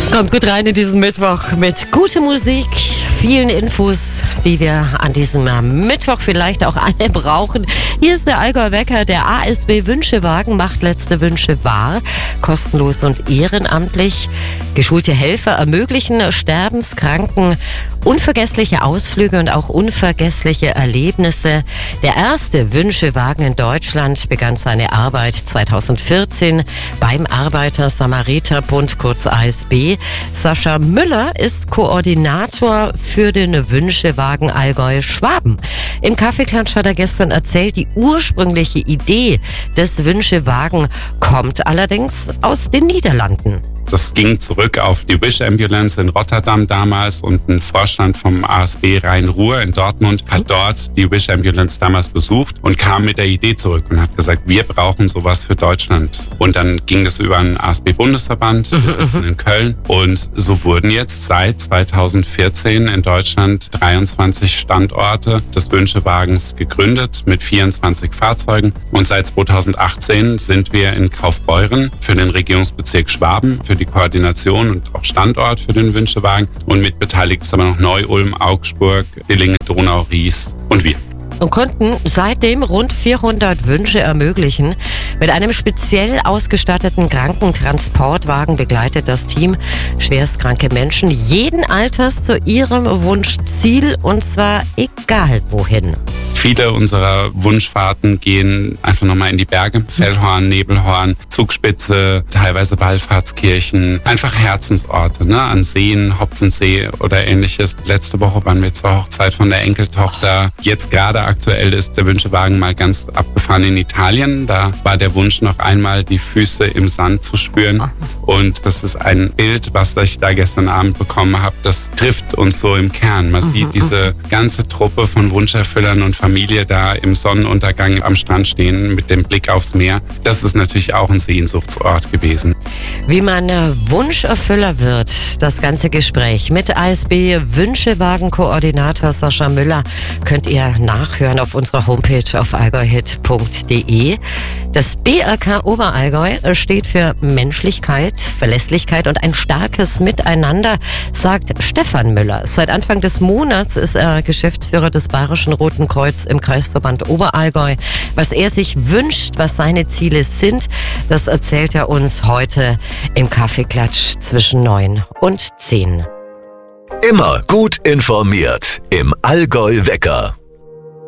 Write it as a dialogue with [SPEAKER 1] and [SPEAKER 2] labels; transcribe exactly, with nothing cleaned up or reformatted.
[SPEAKER 1] Kommt gut rein in diesen Mittwoch mit guter Musik, vielen Infos, die wir an diesem Mittwoch vielleicht auch alle brauchen. Hier ist der Allgäu Wecker, der A S B Wünschewagen macht letzte Wünsche wahr, kostenlos und ehrenamtlich. Geschulte Helfer ermöglichen Sterbenskranken unvergessliche Ausflüge und auch unvergessliche Erlebnisse. Der erste Wünschewagen in Deutschland begann seine Arbeit zweitausendvierzehn beim Arbeiter-Samariter-Bund, kurz A S B. Sascha Müller ist Koordinator für den Wünschewagen Allgäu-Schwaben. Im Kaffeeklatsch hat er gestern erzählt, die ursprüngliche Idee des Wünschewagen kommt allerdings aus den Niederlanden.
[SPEAKER 2] Das ging zurück auf die Wish Ambulance in Rotterdam damals und ein Vorstand vom A S B Rhein-Ruhr in Dortmund hat dort die Wish Ambulance damals besucht und kam mit der Idee zurück und hat gesagt, wir brauchen sowas für Deutschland. Und dann ging es über einen A S B-Bundesverband, wir sitzen in Köln, und so wurden jetzt seit zweitausendvierzehn in Deutschland dreiundzwanzig Standorte des Wünschewagens gegründet mit vierundzwanzig Fahrzeugen, und seit zweitausendachtzehn sind wir in Kaufbeuren für den Regierungsbezirk Schwaben, für die Koordination und auch Standort für den Wünschewagen, und mit beteiligt ist aber noch Neu-Ulm, Augsburg, Dillingen, Donau, Ries und wir.
[SPEAKER 1] Und konnten seitdem rund vierhundert Wünsche ermöglichen. Mit einem speziell ausgestatteten Krankentransportwagen begleitet das Team schwerstkranke Menschen jeden Alters zu ihrem Wunschziel, und zwar egal wohin.
[SPEAKER 2] Viele unserer Wunschfahrten gehen einfach nochmal in die Berge. Fellhorn, Nebelhorn, Zugspitze, teilweise Wallfahrtskirchen. Einfach Herzensorte, ne? An Seen, Hopfensee oder ähnliches. Letzte Woche waren wir zur Hochzeit von der Enkeltochter. Jetzt gerade aktuell ist der Wünschewagen mal ganz abgefahren in Italien. Da war der Wunsch, noch einmal die Füße im Sand zu spüren. Und das ist ein Bild, was ich da gestern Abend bekommen habe. Das trifft uns so im Kern. Man sieht diese ganze Truppe von Wunscherfüllern und Familie da im Sonnenuntergang am Strand stehen mit dem Blick aufs Meer. Das ist natürlich auch ein Sehnsuchtsort gewesen.
[SPEAKER 1] Wie man Wunscherfüller wird, das ganze Gespräch mit A S B Wünschewagen-Koordinator Sascha Müller könnt ihr nachhören auf unserer Homepage auf allgäuhit punkt de. Das B R K Oberallgäu steht für Menschlichkeit, Verlässlichkeit und ein starkes Miteinander, sagt Stefan Müller. Seit Anfang des Monats ist er Geschäftsführer des Bayerischen Roten Kreuz im Kreisverband Oberallgäu. Was er sich wünscht, was seine Ziele sind, das erzählt er uns heute im Kaffeeklatsch zwischen neun und zehn.
[SPEAKER 3] Immer gut informiert im Allgäu Wecker.